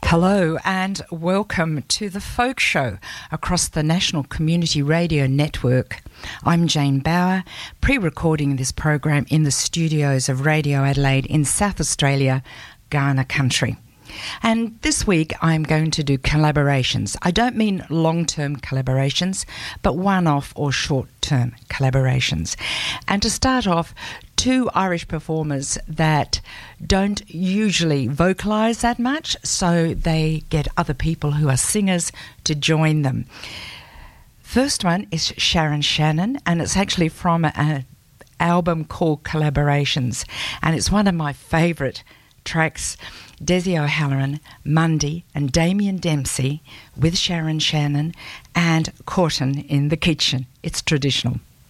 Hello and welcome to the Folk Show across the National Community Radio Network. I'm Jane Bauer, pre-recording this program in the studios of Radio Adelaide in South Australia, Kaurna country. And this week I'm going to do collaborations. I don't mean long-term collaborations, but one-off or short-term collaborations. And to start off, two Irish performers that don't usually vocalise that much, so they get other people who are singers to join them. First one is Sharon Shannon, and it's actually from an album called Collaborations, and it's one of my favourite tracks. Desi O'Halloran, Mundy and Damien Dempsey with Sharon Shannon and Courtin in the kitchen. It's traditional.